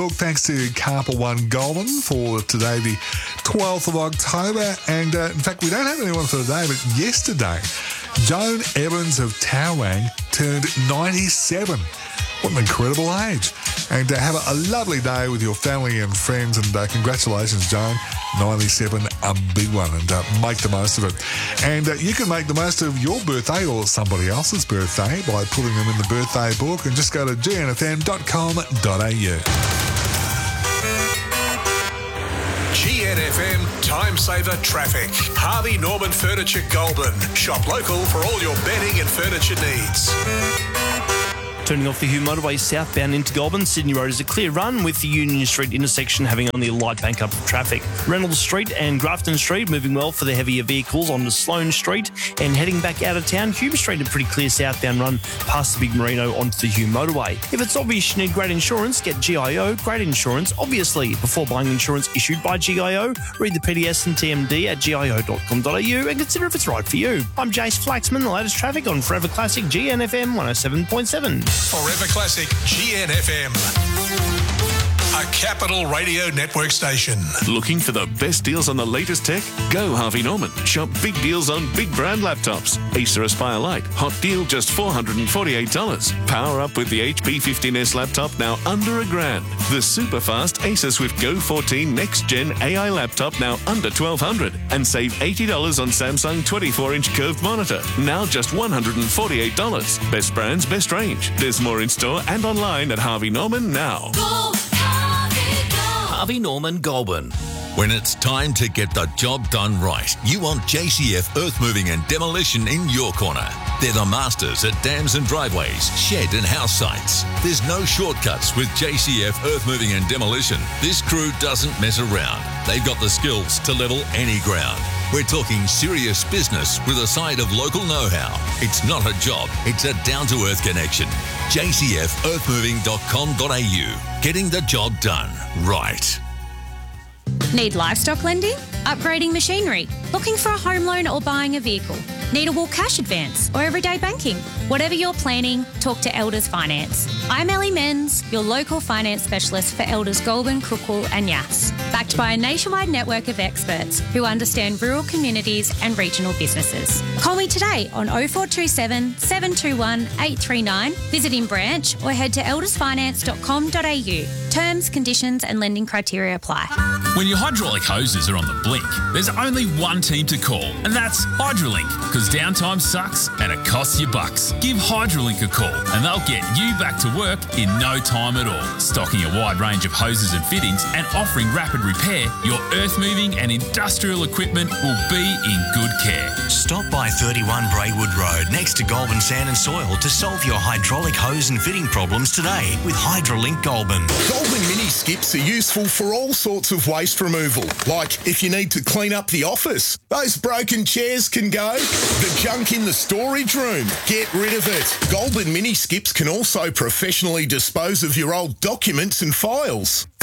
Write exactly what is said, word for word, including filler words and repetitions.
Thanks to Carper One Goulburn for today, the twelfth of October. And uh, in fact, we don't have anyone for today, but yesterday, Joan Evans of Towang turned ninety-seven. What an incredible age. And uh, have a, a lovely day with your family and friends. And uh, congratulations, Joan. ninety-seven, a big one. And uh, make the most of it. And uh, you can make the most of your birthday or somebody else's birthday by putting them in the birthday book. And just go to g n f m dot com dot a u. G N F M Time Saver Traffic. Harvey Norman Furniture Goulburn. Shop local for all your bedding and furniture needs. Turning off the Hume motorway southbound into Goulburn, Sydney Road is a clear run with the Union Street intersection having only a light bank up of traffic. Reynolds Street and Grafton Street moving well for the heavier vehicles onto Sloane Street, and heading back out of town, Hume Street a pretty clear southbound run past the Big Merino onto the Hume motorway. If it's obvious you need great insurance, get G I O Great Insurance, obviously. Before buying insurance issued by G I O, read the P D S and T M D at g i o dot com dot a u and consider if it's right for you. I'm Jace Flaxman, the latest traffic on Forever Classic G N F M one oh seven point seven. Forever Classic G N F M. A Capital Radio Network station. Looking for the best deals on the latest tech? Go Harvey Norman. Shop big deals on big brand laptops. Acer Aspire Lite. Hot deal just four hundred forty-eight dollars. Power up with the H P fifteen S laptop now under a grand. The super fast Acer Swift Go fourteen Next Gen A I laptop now under twelve hundred dollars. And save eighty dollars on Samsung twenty-four inch curved monitor. Now just one hundred forty-eight dollars. Best brands, best range. There's more in store and online at Harvey Norman now. Go, Harvey, go. Harvey Norman Goulburn. When it's time to get the job done right, you want J C F Earth Moving and Demolition in your corner. They're the masters at dams and driveways, shed and house sites. There's no shortcuts with J C F Earth Moving and Demolition. This crew doesn't mess around. They've got the skills to level any ground. We're talking serious business with a side of local know-how. It's not a job, it's a down-to-earth connection. j c f earth moving dot com dot a u. Getting the job done right. Need livestock lending? Upgrading machinery? Looking for a home loan or buying a vehicle? Need a Wool cash advance or everyday banking? Whatever you're planning, talk to Elders Finance. I'm Ellie Menz, your local finance specialist for Elders Goulburn, Crookwell and Yass. Backed by a nationwide network of experts who understand rural communities and regional businesses. Call me today on oh four two seven, seven two one, eight three nine. Visit in branch or head to elders finance dot com dot a u. Terms, conditions and lending criteria apply. When your hydraulic hoses are on the blink, there's only one team to call, and that's Hydrolink, because downtime sucks and it costs you bucks. Give Hydrolink a call and they'll get you back to work in no time at all. Stocking a wide range of hoses and fittings and offering rapid repair, your earth-moving and industrial equipment will be in good care. Stop by thirty-one Braywood Road next to Goulburn Sand and Soil to solve your hydraulic hose and fitting problems today with Hydrolink Goulburn. Goulburn mini skips are useful for all sorts of waste removal, like if you need to clean up the office. Those broken chairs can go. The junk in the storage room, get rid of it. Goulburn mini skips can also professionally dispose of your old documents and files.